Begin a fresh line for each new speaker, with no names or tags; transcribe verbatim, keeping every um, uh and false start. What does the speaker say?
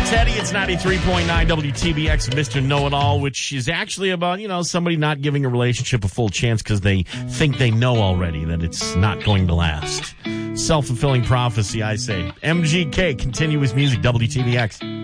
Teddy. It's ninety-three point nine W T B X, Mister Know-It-All, which is actually about, you know, somebody not giving a relationship a full chance because they think they know already that it's not going to last. Self-fulfilling prophecy, I say. M G K, continuous music, W T B X.